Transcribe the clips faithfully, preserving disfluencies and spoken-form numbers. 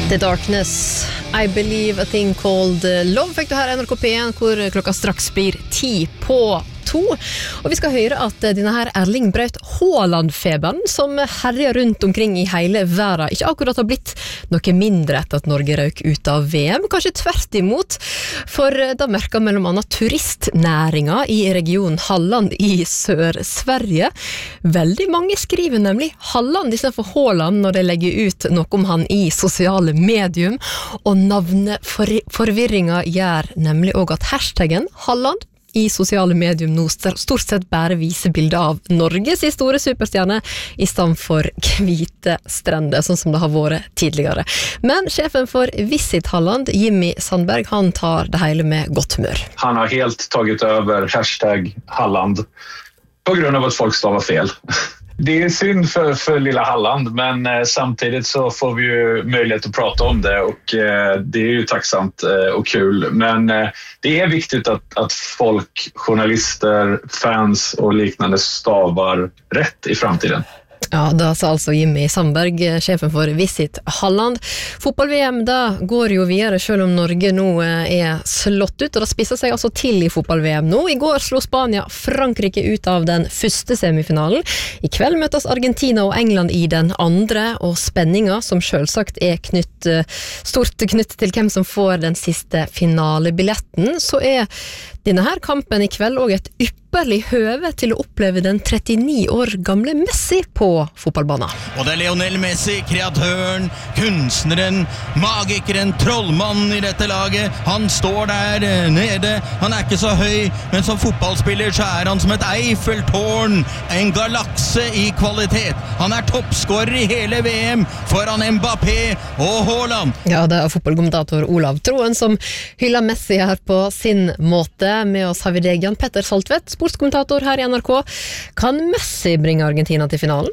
The Darkness, I Believe a Thing Called Love fikk du her N R K P en, hvor klokka straks blir ti på to. Og vi skal høre at denne her Erling Braut Haaland-feberen, som herjer rundt omkring i hele verden, ikke akkurat har blitt noe mindre etter at Norge røk ut av V M, kanskje tvert imot, for da merker mellom annet turistnæringa i regionen Halland i Sør-Sverige. Veldig mange skriver nemlig Halland i stedet for Haaland når de legger ut noe om han i sosiale medium, og navneforvirringa gjør nemlig også at hashtaggen Halland i sosiale medium nå stort sett bare viser bilder av Norges store superstjerne i stedet for hvite strender, sånn som det har vært tidligere. Men sjefen for Visit Halland, Jimmy Sandberg, han tar det hele med godt humør. Han har helt tagit över hashtag Halland på grund av att folk stavar fel. Det är synd för, för lilla Halland, men eh, samtidigt så får vi ju möjlighet att prata om det och eh, det är ju tacksamt eh, och kul. Men eh, det är viktigt att, att folk, journalister, fans och liknande stavar rätt i framtiden. Ja, da sa altså Jimmy Sandberg, sjefen for Visit Halland. Fotball-V M da går jo videre, selv om Norge nå er slått ut, og det spisser seg altså til i fotball-V M nå. I går slo Spania Frankrike ut av den første semifinalen. I kveld møtes Argentina og England i den andre, og spenninga, som selvsagt er knytt, stort knytt til hvem som får den siste finalebilletten, så er denne her kampen i kveld også et ypperlig høve til å oppleve den trettini år gamle Messi på fotballbanen. Og det er Lionel Messi, kreatøren, kunstneren, magikeren, trollmannen i dette laget. Han står der nede, han er ikke så høy, men som fotballspiller så er han som et Eiffeltårn, en galakse i kvalitet. Han er toppskårer i hele V M foran Mbappé og Haaland. Ja, det er fotballkommentator Olav Troen som hyller Messi her på sin måte. Med oss har vi deg, Jan Petter Saltvedt, sportskommentator her i N R K. Kan Messi bringe Argentina til finalen?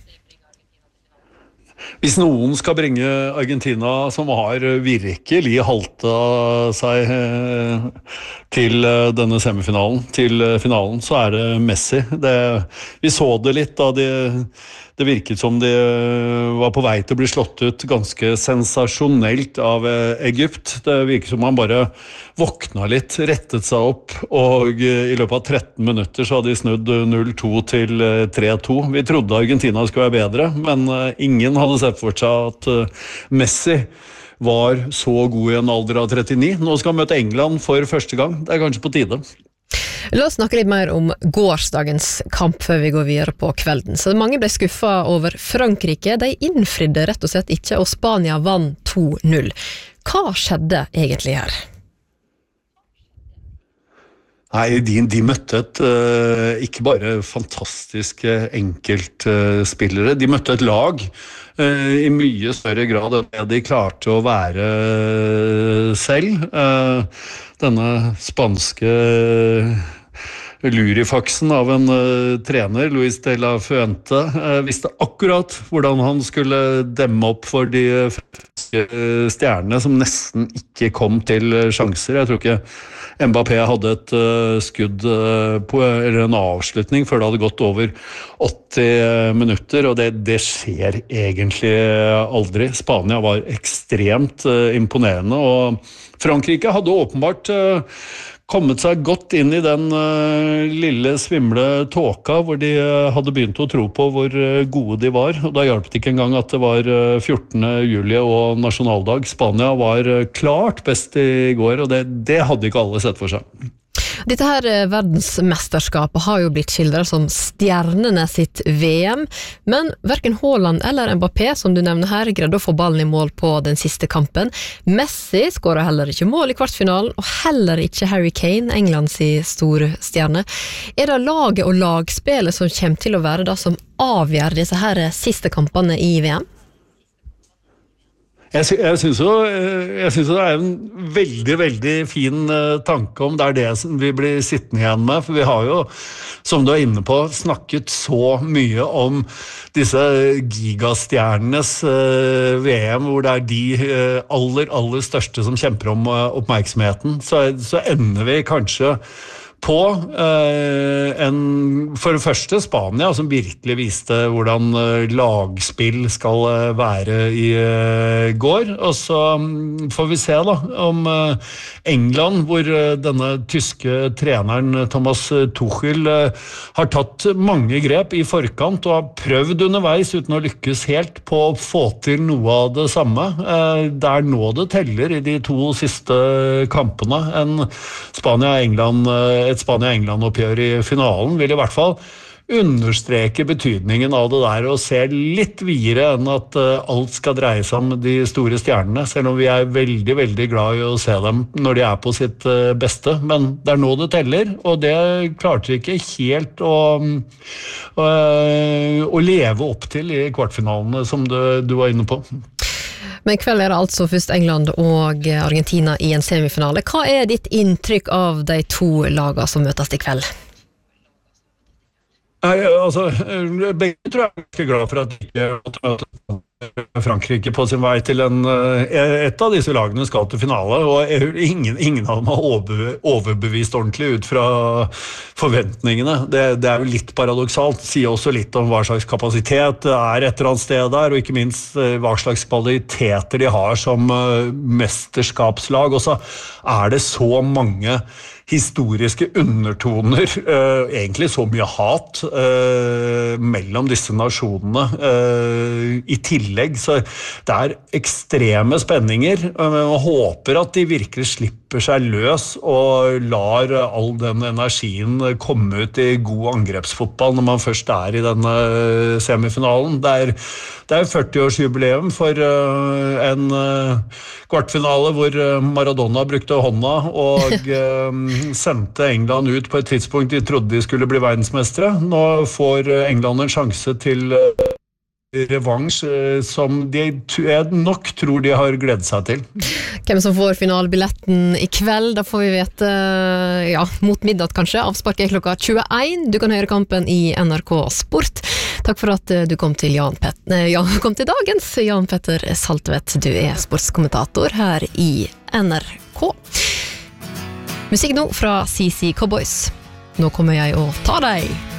Hvis noen skal bringe Argentina, som har virkelig halta seg til denne semifinalen, til finalen, så er det Messi. Det, vi så det litt da de, det virket som de var på vei til å bli slått ut ganske sensasjonelt av Egypt. Det virket som han bare våkna litt, rettet seg opp, og i løpet av tretten minutter så hadde de snudd null to til tre to. Vi trodde Argentina skulle være bedre, men ingen hadde sett for seg at Messi var så god i en alder av trettini. Nå skal han møte England for første gang. Det er kanskje på tide. La oss snakke litt mer om gårsdagens kamp før vi går videre på kvelden. Så mange ble skuffet over Frankrike. De innfridde rett og slett ikke, og Spania vant to null. Hva skjedde egentlig her? Nei, de, de møtte et, uh, ikke bare fantastiske enkeltspillere, uh, de møtte et lag uh, i mye større grad enn det de klarte å være selv. Uh, denne spanske lurifaksen av en uh, trener, Luis de la Fuente, uh, visste akkurat hvordan han skulle demme opp for de franske uh, stjernene som nesten ikke kom til uh, sjanser. Jeg tror ikke Mbappé hadde et uh, skudd uh, på, eller en avslutning før det hadde gått over åtti minutter, og det, det skjer egentlig aldri. Spania var ekstremt uh, imponerende, og Frankrike hadde åpenbart uh, kommet seg godt inn i den uh, lille svimle tåka hvor de uh, hadde begynt å tro på hvor uh, gode de var, og da hjalp det ikke engang at det var uh, fjortende juli og nasjonaldag. Spania var uh, klart best i går, og det, det hadde ikke alle sett for seg. Dette her verdensmesterskapet har jo blitt skildret som stjernene sitt V M, men hverken Haaland eller Mbappé, som du nevner her, greide å få ballen i mål på den siste kampen. Messi skåret heller ikke mål i kvartfinalen, og heller ikke Harry Kane, Englands store stjerne. Er det laget og lagspillet som kommer til å være det som avgjør disse her siste kampene i V M? Jeg, sy jeg, synes jo, jeg synes jo det er en veldig, veldig fin uh, tanke om det er det som vi blir sittende igjen med, for vi har jo, som du er inne på, snakket så mye om disse gigastjernenes uh, V M, hvor det er de uh, aller, aller største som kjemper om uh, oppmerksomheten. Så, så ender vi kanskje på eh, en, for det første Spania, som virkelig viste hvordan eh, lagspill skal eh, være i eh, går. Og så um, får vi se da, om eh, England, hvor eh, denne tyske treneren Thomas Tuchel eh, har tatt mange grep i forkant og har prøvd underveis uten å lykkes helt på å få til noe av det samme. Eh, det er nå det teller i de to siste kampene. En Spania-England eh, et Spania-England-oppgjør i finalen vil i hvert fall understreke betydningen av det der og se litt videre enn at uh, alt skal dreie seg om de store stjernene, selv om vi er veldig, veldig glad i å se dem når de er på sitt uh, beste. Men det er nå det teller, og det klarte ikke helt å, uh, å leve opp til i kvartfinalene, som du, du var inne på. Men i kveld er det altså først England og Argentina i en semifinale. Hva er ditt inntrykk av de to lagene som møtes i kveld? Nei, altså, begge tror jeg er ganske glad for at de ikke måtte møte Frankrike på sin vei til en, et av disse lagene skal til finale, og ingen, ingen av dem har over, overbevist ordentlig ut fra forventningene. Det, det er jo litt paradoksalt, sier også litt om hva slags kapasitet det er et eller annet sted der, og ikke minst hva slags kvaliteter de har som mesterskapslag, og så er det så mange historiske undertoner, uh, egentlig så mye hat uh, mellom disse nasjonene uh, i tillegg, så det er ekstreme spenninger. Man uh, håper at de virkelig slipper seg løs og lar all den energien komme ut i god angrepsfotball når man først er i denne semifinalen. Det er, det er førti-årsjubileum for uh, en uh, kvartfinale hvor Maradona brukte hånda og uh, sendte England ut på et tidspunkt de trodde de skulle bli verdensmestere. Nå får England en sjanse til revansj som de nok tror de har gledet seg til. Hvem som får finalbilletten i kveld, da får vi vite ja, mot middag kanskje. Avsparket er klokka tjueen. Du kan høre kampen i N R K Sport. Takk for at du kom til, Jan Pet- nei, ja, kom til dagens Jan Petter Saltvedt. Du er sportskommentator her i N R K. Musikk nå fra C C Cowboys. Nå kommer jeg å ta deg.